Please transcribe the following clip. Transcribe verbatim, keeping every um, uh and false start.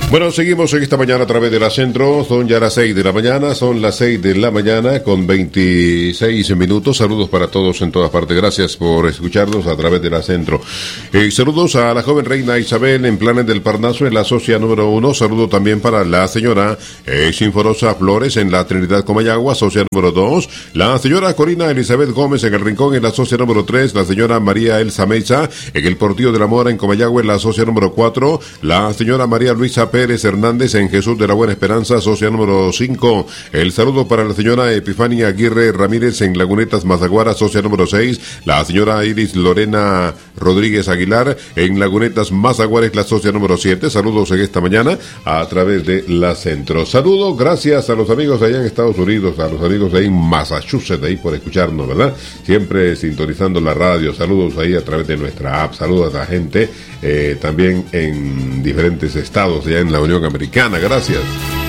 Bueno, seguimos en esta mañana a través de la Centro. Son ya las seis de la mañana, son las seis de la mañana con veintiséis minutos. Saludos para todos en todas partes. Gracias por escucharnos a través de la Centro. Eh, saludos a la joven reina Isabel en Planes del Parnaso en la socia número uno. Saludo también para la señora eh, Sinforosa Flores en la Trinidad Comayagua, socia número dos. La señora Corina Elizabeth Gómez en el Rincón en la socia número tres. La señora María Elsa Meiza en el Portillo de la Mora en Comayagua en la socia número cuatro. La señora María Luisa Pérez Pérez Hernández en Jesús de la Buena Esperanza, socia número cinco. El saludo para la señora Epifania Aguirre Ramírez en Lagunetas Mazaguara, socia número seis. La señora Iris Lorena Rodríguez Aguilar en Lagunetas Mazaguara es la socia número siete. Saludos en esta mañana a través de la Centro. Saludos, gracias a los amigos allá en Estados Unidos, a los amigos de ahí en Massachusetts, ahí por escucharnos, ¿verdad? Siempre sintonizando la radio. Saludos ahí a través de nuestra app. Saludos a la gente eh, también en diferentes estados allá en la Unión Americana. Gracias.